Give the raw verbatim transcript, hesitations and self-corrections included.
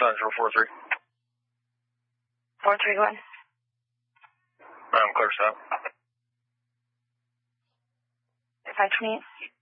Sun zero four three. four three one. I'm clear south. five twenty-eight.